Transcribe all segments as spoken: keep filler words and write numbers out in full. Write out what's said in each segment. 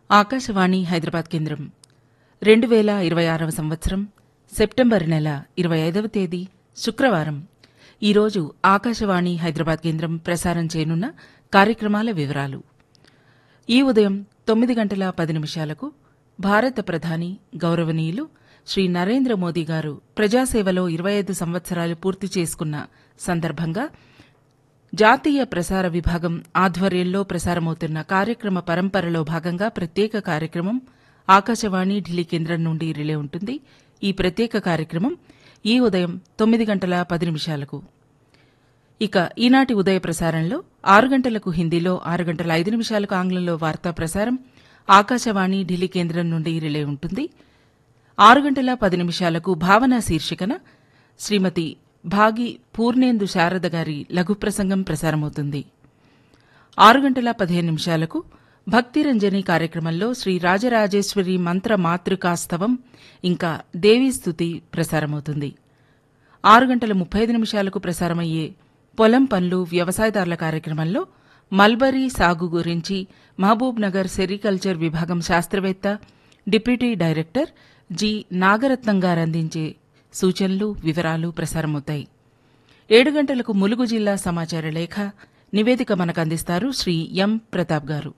ఆకాశవాణి హైదరాబాద్ కేంద్రం రెండు వేల ఇరవై ఆరవ సంవత్సరం సెప్టెంబర్ నెల ఇరవై ఐదవ తేదీ శుక్రవారం. ఈరోజు ఆకాశవాణి హైదరాబాద్ కేంద్రం ప్రసారం చేయనున్న కార్యక్రమాల వివరాలు. ఈ ఉదయం తొమ్మిది గంటల పది నిమిషాలకు భారత ప్రధాని గౌరవనీయులు శ్రీ నరేంద్ర మోదీ గారు ప్రజాసేవలో ఇరవై ఐదు సంవత్సరాలు పూర్తి చేసుకున్న సందర్భంగా జాతీయ ప్రసార విభాగం ఆధ్వర్యంలో ప్రసారమవుతున్న కార్యక్రమ పరంపరలో భాగంగా ప్రత్యేక కార్యక్రమం ఆకాశవాణి ఢిల్లీ కేంద్రం నుండి రిలే ఉంటుంది. ఈ ప్రత్యేక కార్యక్రమం ఈ ఉదయం తొమ్మిది గంటల పది నిమిషాలకు. ఇక ఈనాటి ఉదయ ప్రసారంలో ఆరు గంటలకు హిందీలో, ఆరు గంటల ఐదు నిమిషాలకు ఆంగ్లంలో వార్తా ప్రసారం ఆకాశవాణి ఢిల్లీ కేంద్రం నుండి రిలే ఉంటుంది. ఆరు గంటల పది నిమిషాలకు భావన శీర్షికన శ్రీమతి భాగి పూర్ణేందు శారద గారి లఘు ప్రసంగం ప్రసారమవుతుంది. ఆరు గంటల పదిహేను నిమిషాలకు భక్తిరంజని కార్యక్రమంలో శ్రీ రాజరాజేశ్వరి మంత్ర మాతృకాస్తవం ఇంకా దేవీస్తుతి ప్రసారమవుతుంది. ఆరు గంటల ముప్పై ఐదు నిమిషాలకు ప్రసారమయ్యే పొలం పనులు వ్యవసాయదారుల కార్యక్రమంలో మల్బరీ సాగు గురించి మహబూబ్ నగర్ సెరికల్చర్ విభాగం శాస్త్రవేత్త డిప్యూటీ డైరెక్టర్ జి నాగరత్నం గారు అందించే సూచనలు, వివరాలు ప్రసారమవుతాయి. ఏడు గంటలకు ములుగు జిల్లా సమాచార లేఖ నివేదిక మనకు అందిస్తారు శ్రీ ఎం ప్రతాప్ గారు.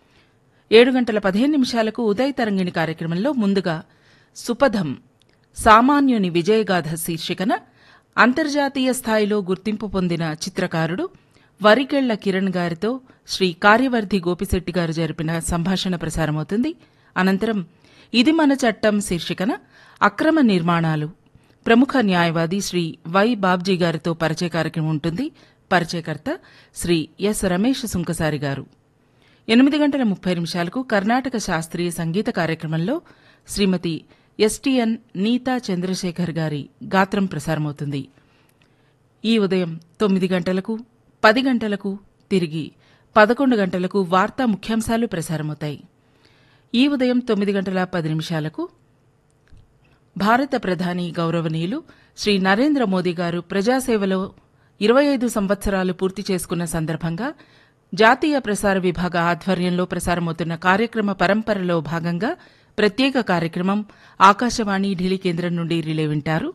ఏడు గంటల పదిహేను నిమిషాలకు ఉదయ తరంగిణి కార్యక్రమంలో ముందుగా సుపథం సామాన్యుని విజయగాథ శీర్షికన అంతర్జాతీయ స్థాయిలో గుర్తింపు పొందిన చిత్రకారుడు వరికెళ్ల కిరణ్ గారితో శ్రీ కార్యవర్ధి గోపిశెట్టి గారు జరిపిన సంభాషణ ప్రసారమవుతుంది. అనంతరం ఇది మన చట్టం శీర్షికన అక్రమ నిర్మాణాలు ప్రముఖ న్యాయవాది శ్రీ వై బాబ్జీ గారితో పరిచయ కార్యక్రమం ఉంటుంది. పరిచయకర్త శ్రీ ఎస్ రమేష్ సుంకసారి గారు. ఎనిమిది గంటల ముప్పై నిమిషాలకు కర్ణాటక శాస్త్రీయ సంగీత కార్యక్రమంలో శ్రీమతి ఎస్టీఎన్ నీతా చంద్రశేఖర్ గారి గాత్రం ప్రసారమవుతుంది. ఈ ఉదయం తొమ్మిది గంటలకు, పది గంటలకు, తిరిగి పదకొండు గంటలకు వార్తా ముఖ్యాంశాలు ప్రసారమవుతాయి. ఈ ఉదయం తొమ్మిది గంటల పది నిమిషాలకు భారత ప్రధాని గౌరవనీయులు శ్రీ నరేంద్ర మోదీ గారు ప్రజాసేవలో ఇరవై ఐదు సంవత్సరాలు పూర్తి చేసుకున్న సందర్భంగా జాతీయ ప్రసార విభాగ ఆధ్వర్యంలో ప్రసారమవుతున్న కార్యక్రమ పరంపరలో భాగంగా ప్రత్యేక కార్యక్రమం ఆకాశవాణి ఢిల్లీ కేంద్రం నుండి రిలే వింటారు.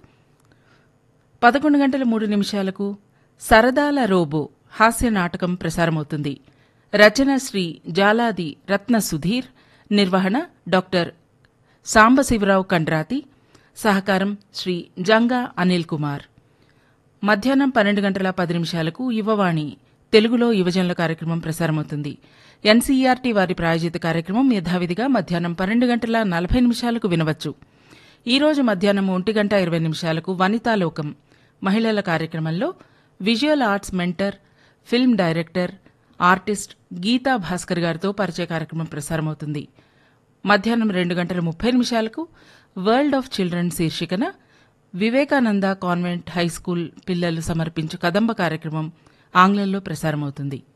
పదకొండు గంటల మూడు నిమిషాలకు సరదాల రోబో హాస్య నాటకం ప్రసారమవుతుంది. రచన శ్రీ జాలాది రత్న సుధీర్, నిర్వహణ డాక్టర్ సాంబశివరావు కండ్రాతి, సహకారం శ్రీ జంగా అనిల్ కుమార్. మధ్యాహ్నం పన్నెండు గంటల పది నిమిషాలకు యువవాణి తెలుగులో యువజనుల కార్యక్రమం ప్రసారమవుతుంది. ఎన్సీఈఆర్టీ వారి ప్రాయోజిత కార్యక్రమం యథావిధిగా మధ్యాహ్నం పన్నెండు గంటల నలభై నిమిషాలకు వినవచ్చు. ఈ రోజు మధ్యాహ్నం ఒంటి గంట ఇరవై నిమిషాలకు వనితాలోకం మహిళల కార్యక్రమంలో visual arts mentor, film director, artist Gita Bhaskar గారితో పరిచయ కార్యక్రమం ప్రసారమవుతుంది. మధ్యాహ్నం రెండు గంటల ముప్పై నిమిషాలకు వరల్డ్ ఆఫ్ చిల్డ్రన్ శీర్షికన వివేకానంద కాన్వెంట్ హైస్కూల్ పిల్లలు సమర్పించు కదంబ కార్యక్రమం ఆంగ్లంలో ప్రసారమవుతుంది.